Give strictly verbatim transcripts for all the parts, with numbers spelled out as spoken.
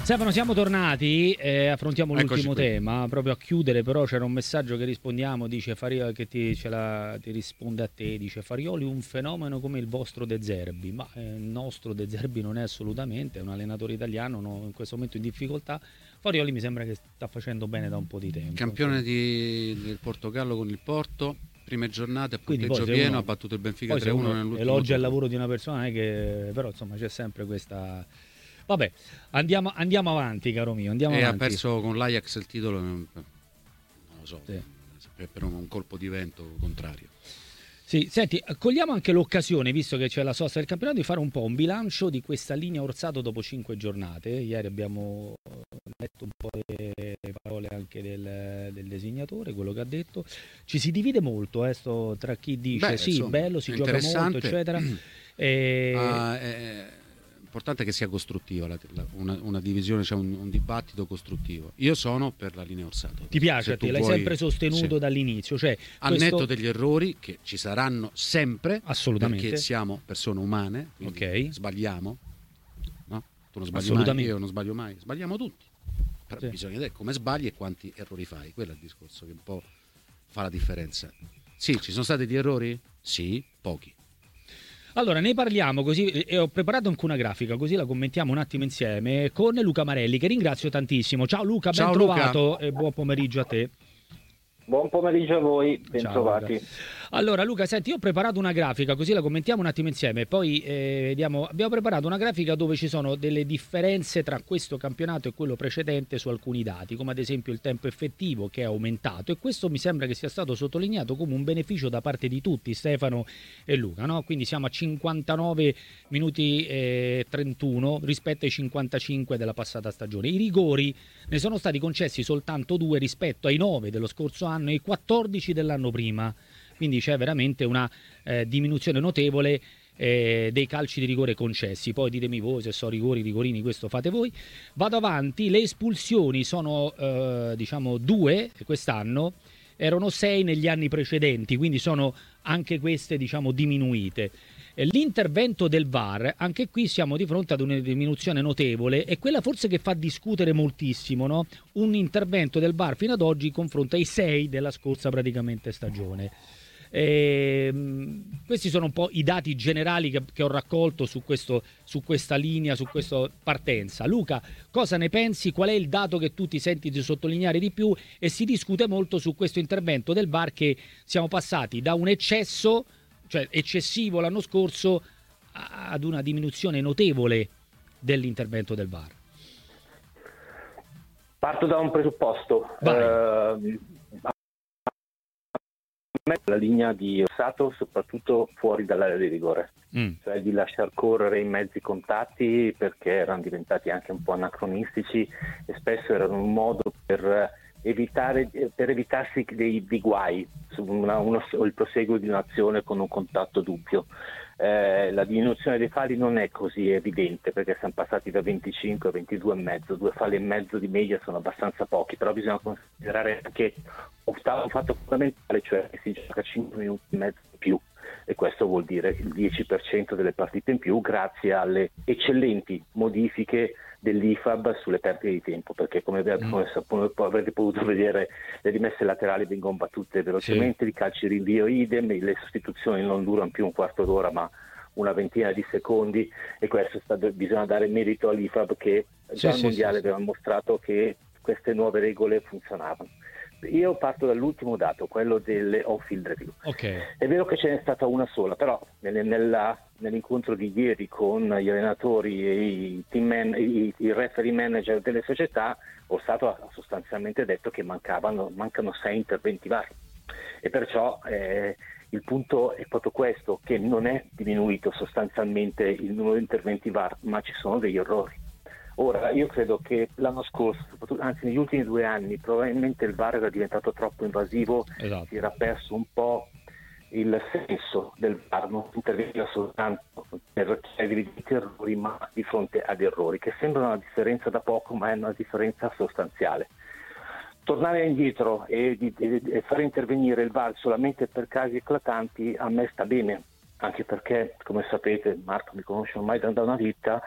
Stefano, siamo tornati, eh, affrontiamo Eccoci l'ultimo qui. tema, proprio a chiudere, però c'era un messaggio che rispondiamo, dice Fario, che ti, ce la, ti risponde a te, dice Farioli un fenomeno come il vostro De Zerbi, ma eh, il nostro De Zerbi non è assolutamente, è un allenatore italiano no, in questo momento in difficoltà. Farioli mi sembra che sta facendo bene da un po' di tempo. Campione di, del Portogallo con il Porto, prime giornate a Quindi poi punteggio se pieno, uno, ha battuto il Benfica poi se tre uno uno nell'ultimo elogia il turno. lavoro di una persona, che però insomma c'è sempre questa... Vabbè, andiamo, andiamo avanti, caro mio, andiamo E avanti. ha perso con l'Ajax il titolo, non lo so, Sì. per un colpo di vento contrario. Sì, senti, cogliamo anche l'occasione, visto che c'è la sosta del campionato, di fare un po' un bilancio di questa linea Orsato dopo cinque giornate. Ieri abbiamo letto un po' le parole anche del, del designatore, quello che ha detto. Ci si divide molto eh, sto, tra chi dice Beh, sì, insomma, bello, si è gioca molto, interessante. eccetera. E... Ah, è importante che sia costruttiva la, la, una, una divisione, cioè un, un dibattito costruttivo. Io sono per la linea Orsato. Ti piace Se a te? tu L'hai vuoi, sempre sostenuto sì. dall'inizio? Cioè, Al questo... netto degli errori che ci saranno sempre, assolutamente, perché siamo persone umane, ok, sbagliamo, no? Tu non sbagli mai, io non sbaglio mai, sbagliamo tutti. Però sì. Bisogna vedere come sbagli e quanti errori fai. Quello è il discorso che un po' fa la differenza. Sì, ci sono stati degli errori? Sì, pochi. Allora, ne parliamo così, e ho preparato anche una grafica, così la commentiamo un attimo insieme con Luca Marelli, che ringrazio tantissimo. Ciao Luca, ben Ciao, trovato Luca. e buon pomeriggio a te. Buon pomeriggio a voi, bentrovati. Allora Luca, senti, io ho preparato una grafica, così la commentiamo un attimo insieme, poi eh, vediamo, abbiamo preparato una grafica dove ci sono delle differenze tra questo campionato e quello precedente su alcuni dati, come ad esempio il tempo effettivo che è aumentato, e questo mi sembra che sia stato sottolineato come un beneficio da parte di tutti, Stefano e Luca, no? Quindi siamo a cinquantanove minuti e trentuno rispetto ai cinquantacinque della passata stagione. I rigori ne sono stati concessi soltanto due rispetto ai nove dello scorso anno e i quattordici dell'anno prima, quindi c'è veramente una eh, diminuzione notevole eh, dei calci di rigore concessi. Poi ditemi voi se sono rigori, rigorini, questo fate voi. Vado avanti, le espulsioni sono eh, diciamo due quest'anno, erano sei negli anni precedenti, quindi sono anche queste diciamo diminuite. L'intervento del V A R, anche qui siamo di fronte ad una diminuzione notevole, e quella forse che fa discutere moltissimo, no? Un intervento del V A R fino ad oggi confronta i sei della scorsa praticamente stagione. E, mh, questi sono un po' i dati generali che, che ho raccolto su, questo, su questa linea, su questa partenza. Luca, cosa ne pensi? Qual è il dato che tu ti senti di sottolineare di più? E si discute molto su questo intervento del V A R, che siamo passati da un eccesso, cioè eccessivo l'anno scorso, ad una diminuzione notevole dell'intervento del V A R. Parto da un presupposto. Eh, la linea di Orsato soprattutto fuori dall'area di rigore, mm. cioè di lasciar correre i mezzi contatti, perché erano diventati anche un po' anacronistici e spesso erano un modo per evitare per evitarsi dei, dei guai su una, uno, il proseguo di un'azione con un contatto dubbio. Eh, la diminuzione dei falli non è così evidente, perché siamo passati da venticinque a ventidue e mezzo, due falli e mezzo di media sono abbastanza pochi, però bisogna considerare anche un fatto fondamentale, cioè che si gioca cinque minuti e mezzo in più, e questo vuol dire il dieci per cento delle partite in più, grazie alle eccellenti modifiche dell'I F A B sulle perdite di tempo, perché come, mm. come avrete potuto vedere, le rimesse laterali vengono battute velocemente, sì. I calci rinvio idem, le sostituzioni non durano più un quarto d'ora ma una ventina di secondi, e questo sta, bisogna dare merito all'I F A B, che sì, già al sì, mondiale sì, aveva mostrato che queste nuove regole funzionavano. Io parto dall'ultimo dato, quello delle on-field review. Okay. È vero che ce n'è stata una sola, però nelle, nella, nell'incontro di ieri con gli allenatori e i, team man, i, i referee manager delle società, Orsato ha sostanzialmente detto che mancavano, mancano sei interventi vari, e perciò eh, il punto è proprio questo, che non è diminuito sostanzialmente il numero di interventi V A R, ma ci sono degli errori. Ora, io credo che l'anno scorso, anzi negli ultimi due anni, probabilmente il V A R era diventato troppo invasivo, esatto. Si era perso un po' il senso del V A R, non si interveniva soltanto per chiarire gli errori, ma di fronte ad errori, che sembrano una differenza da poco, ma è una differenza sostanziale. Tornare indietro e, di, e fare intervenire il V A R solamente per casi eclatanti a me sta bene, anche perché, come sapete, Marco mi conosce ormai da, da una vita,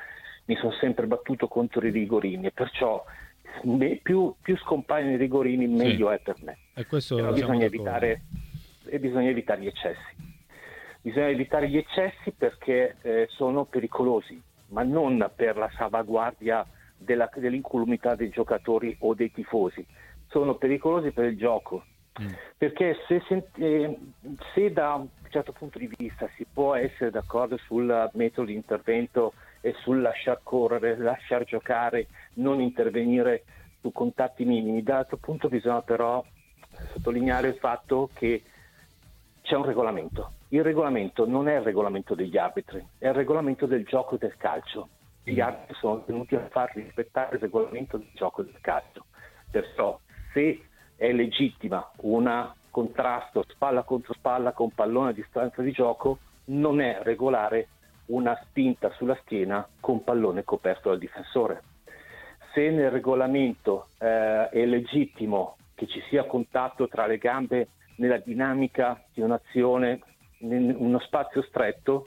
mi sono sempre battuto contro i rigorini e perciò più, più scompaiono i rigorini meglio sì. è per me. E questo Però bisogna evitare, e bisogna evitare gli eccessi. Bisogna evitare gli eccessi perché eh, sono pericolosi, ma non per la salvaguardia della, dell'incolumità dei giocatori o dei tifosi. Sono pericolosi per il gioco. Mm. Perché se, se, se da un certo punto di vista si può essere d'accordo sul metodo di intervento e sul lasciar correre, lasciar giocare, non intervenire su contatti minimi, dall'altro punto bisogna però sottolineare il fatto che c'è un regolamento. Il regolamento non è il regolamento degli arbitri, è il regolamento del gioco del calcio. Gli arbitri sono tenuti a far rispettare il regolamento del gioco del calcio. Perciò se è legittima un contrasto spalla contro spalla con pallone a distanza di gioco, non è regolare una spinta sulla schiena con pallone coperto dal difensore. Se nel regolamento eh, è legittimo che ci sia contatto tra le gambe nella dinamica di un'azione in uno spazio stretto,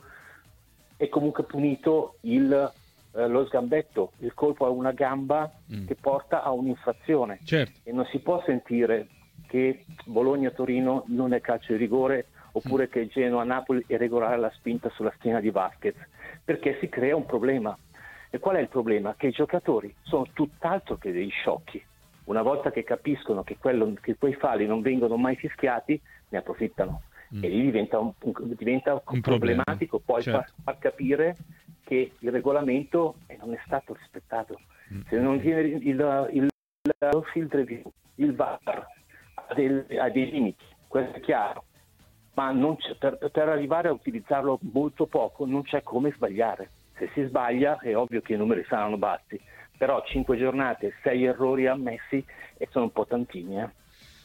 è comunque punito il, eh, lo sgambetto, il colpo a una gamba mm. che porta a un'infrazione. Certo. E non si può sentire che Bologna-Torino non è calcio di rigore oppure mm. che Genoa-Napoli è regolare la spinta sulla schiena di Vasquez, perché si crea un problema. E qual è il problema? Che i giocatori sono tutt'altro che dei sciocchi. Una volta che capiscono che, quello, che quei falli non vengono mai fischiati, ne approfittano. Mm. E lì diventa, un, un, diventa un problematico problema. Poi certo. far, far capire che il regolamento non è stato rispettato. Mm. Se non viene il, il, il, il field review, il V A R ha, del, ha dei limiti, questo è chiaro, ma non c'è, per, per arrivare a utilizzarlo molto poco non c'è come sbagliare. Se si sbaglia è ovvio che i numeri saranno bassi, però cinque giornate, sei errori ammessi e sono un po' tantini. Eh?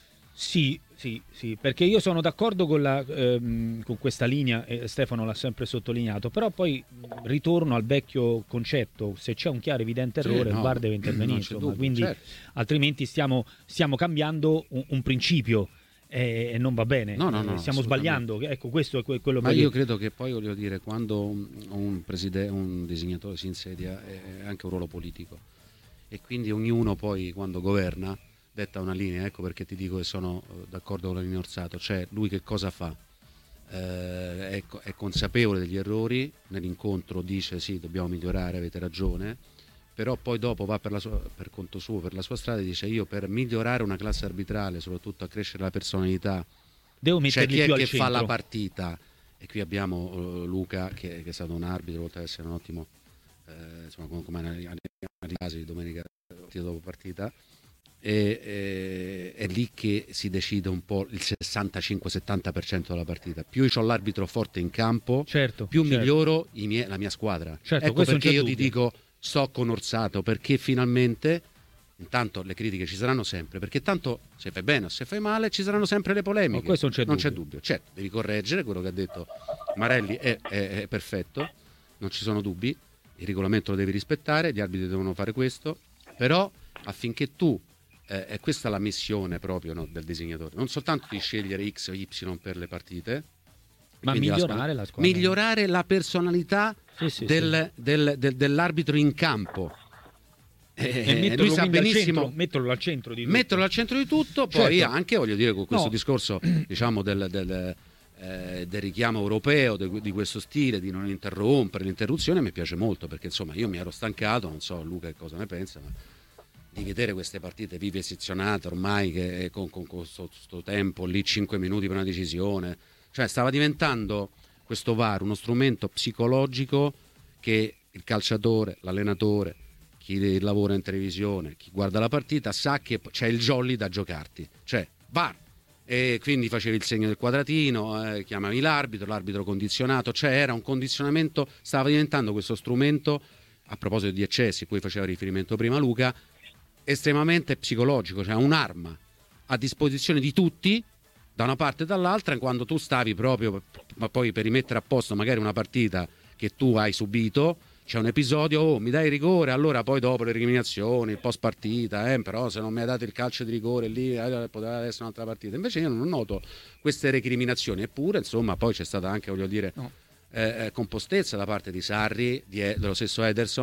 Sì, sì, sì, perché io sono d'accordo con, la, ehm, con questa linea, e Stefano l'ha sempre sottolineato, però poi ritorno al vecchio concetto: se c'è un chiaro evidente errore, sì, no, il V A R deve intervenire, insomma, dubbio, quindi certo. altrimenti stiamo, stiamo cambiando un, un principio e non va bene, no, no, no, stiamo sbagliando, ecco, questo è quello. Ma io credo che poi, voglio dire, quando un presidente, un disegnatore si insedia è anche un ruolo politico e quindi ognuno poi quando governa detta una linea. Ecco perché ti dico che sono d'accordo con la linea Orsato, cioè lui che cosa fa? Eh, è, è consapevole degli errori, nell'incontro dice sì, dobbiamo migliorare, avete ragione, però poi dopo va per, la sua, per conto suo, per la sua strada, e dice: io per migliorare una classe arbitrale, soprattutto accrescere la personalità, devo metterli c'è chi più è che centro. fa la partita, e qui abbiamo uh, Luca che, che è stato un arbitro, oltre ad essere un ottimo eh, insomma, come analisi domenica partita dopo partita, e, e, è lì che si decide un po' il sessantacinque settanta per cento della partita. Più io ho l'arbitro forte in campo, certo, più certo. miglioro i miei, la mia squadra. Certo, ecco perché io dubbio. ti dico sto con Orsato, perché finalmente, intanto le critiche ci saranno sempre, perché tanto se fai bene o se fai male ci saranno sempre le polemiche, no, questo non c'è non dubbio. c'è dubbio. Certo, devi correggere quello che ha detto Marelli, è, è, è perfetto, non ci sono dubbi, il regolamento lo devi rispettare, gli arbitri devono fare questo, però affinché tu eh, è questa la missione proprio, no, del disegnatore, non soltanto di scegliere X o Y per le partite, ma migliorare la, la squadra, migliorare la personalità sì, sì, del, sì. Del, del, dell'arbitro in campo. E eh, lui sa benissimo al centro, metterlo al centro di tutto. Metterlo al centro di tutto, poi certo. anche, voglio dire, con questo no. discorso diciamo del, del, eh, del richiamo europeo, de, di questo stile, di non interrompere l'interruzione, mi piace molto, perché insomma io mi ero stancato, non so Luca che cosa ne pensa, ma di vedere queste partite vivisezionate ormai, che con questo tempo lì, cinque minuti per una decisione, cioè stava diventando questo V A R uno strumento psicologico che il calciatore, l'allenatore, chi lavora in televisione, chi guarda la partita sa che c'è il jolly da giocarti, cioè V A R, e quindi facevi il segno del quadratino, eh, chiamavi l'arbitro, l'arbitro condizionato, cioè era un condizionamento, stava diventando questo strumento, a proposito di eccessi, cui faceva riferimento prima Luca, estremamente psicologico, cioè un'arma a disposizione di tutti, da una parte e dall'altra, quando tu stavi proprio, ma poi per rimettere a posto magari una partita che tu hai subito, c'è un episodio, oh mi dai rigore, allora poi dopo le recriminazioni, il post partita, eh, però se non mi hai dato il calcio di rigore lì eh, poteva essere un'altra partita. Invece io non noto queste recriminazioni, eppure insomma poi c'è stata anche, voglio dire, no. eh, compostezza da parte di Sarri, di, dello stesso Ederson,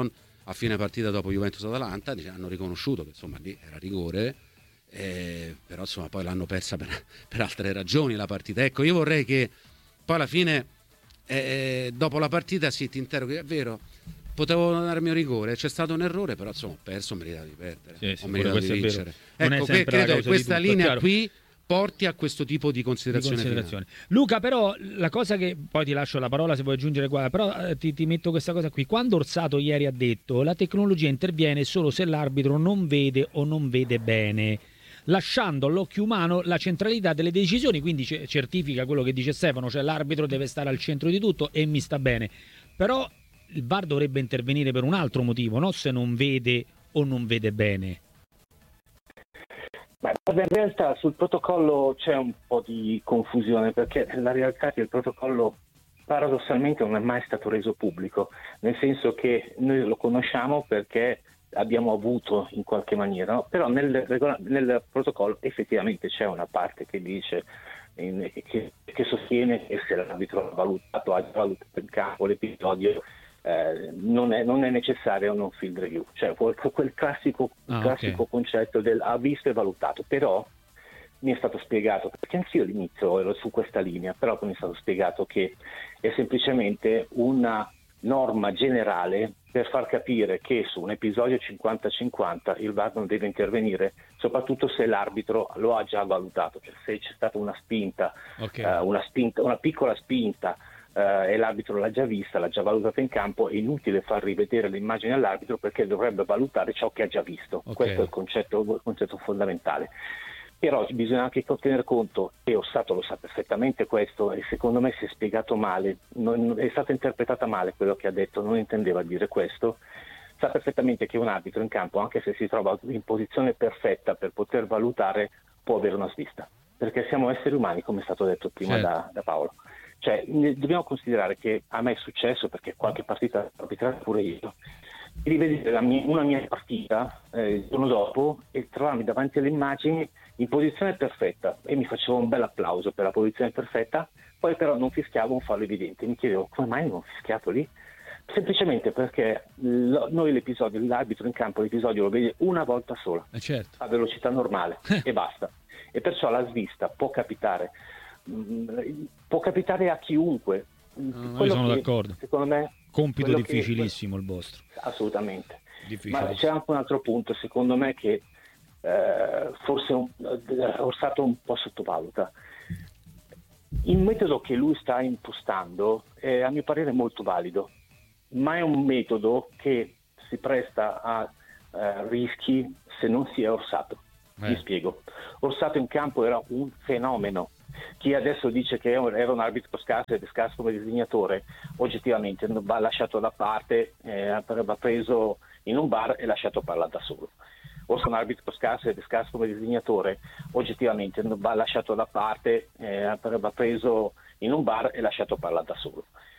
a fine partita dopo Juventus-Atalanta, hanno riconosciuto che insomma lì era rigore, eh, però insomma poi l'hanno persa per, per altre ragioni la partita. Ecco, io vorrei che poi alla fine eh, dopo la partita sì, ti interroghi, è vero, potevo darmi un rigore, c'è stato un errore, però insomma ho perso, ho meritato di perdere, sì, sì, ho meritato di vincere. Ecco, che credo che questa linea chiaro. qui porti a questo tipo di considerazione, di considerazione. Luca, però la cosa che poi ti lascio la parola se vuoi aggiungere qua, però eh, ti, ti metto questa cosa qui. Quando Orsato ieri ha detto la tecnologia interviene solo se l'arbitro non vede o non vede bene, lasciando all'occhio umano la centralità delle decisioni, quindi c- certifica quello che dice Stefano, cioè l'arbitro deve stare al centro di tutto e mi sta bene. Però il V A R dovrebbe intervenire per un altro motivo, no? Se non vede o non vede bene. Beh, in realtà sul protocollo c'è un po' di confusione, perché la realtà è che il protocollo paradossalmente non è mai stato reso pubblico, nel senso che noi lo conosciamo perché abbiamo avuto in qualche maniera, no? Però nel, nel protocollo effettivamente c'è una parte che dice in, che, che sostiene che se l'arbitro ha valutato, ha valutato in campo l'episodio, Eh, non, è, non è necessario un field review, cioè quel, quel classico, ah, classico okay. concetto del ha visto e valutato. Però mi è stato spiegato, perché anch'io all'inizio ero su questa linea, però mi è stato spiegato che è semplicemente una norma generale per far capire che su un episodio cinquanta cinquanta il V A R non deve intervenire, soprattutto se l'arbitro lo ha già valutato, cioè se c'è stata una spinta, okay. uh, una spinta, una piccola spinta Uh, e l'arbitro l'ha già vista, l'ha già valutata in campo, è inutile far rivedere l'immagine all'arbitro perché dovrebbe valutare ciò che ha già visto. Okay. Questo è il concetto, il concetto fondamentale. Però bisogna anche tenere conto, e Orsato lo sa perfettamente questo, e secondo me si è spiegato male, non, è stata interpretata male quello che ha detto, non intendeva dire questo. Sa perfettamente che un arbitro in campo, anche se si trova in posizione perfetta per poter valutare, può avere una svista, perché siamo esseri umani, come è stato detto prima certo. da, da Paolo. Cioè, dobbiamo considerare che a me è successo, perché qualche partita ho arbitrato pure io, di rivedere la mia, una mia partita eh, il giorno dopo e trovarmi davanti alle immagini in posizione perfetta e mi facevo un bel applauso per la posizione perfetta, poi però non fischiavo un fallo evidente. Mi chiedevo come mai non ho fischiato lì? Semplicemente perché lo, noi l'episodio, l'arbitro in campo l'episodio lo vede una volta sola, eh certo. a velocità normale e basta. E perciò la svista può capitare. Può capitare a chiunque. No, io sono che, d'accordo. Secondo me compito difficilissimo che, il vostro. Assolutamente. Ma c'è anche un altro punto, secondo me, che eh, forse un, Orsato un po' sottovaluta. Il metodo che lui sta impostando è a mio parere molto valido, ma è un metodo che si presta a eh, rischi se non si è Orsato. Eh. Mi spiego. Orsato in campo era un fenomeno. Chi adesso dice che era un arbitro scarso ed è scarso come disegnatore, oggettivamente va lasciato da parte, eh, va preso in un bar e lasciato parlare da solo. O se un arbitro scarso ed è scarso come disegnatore, oggettivamente va lasciato da parte, eh, va preso in un bar e lasciato parlare da solo.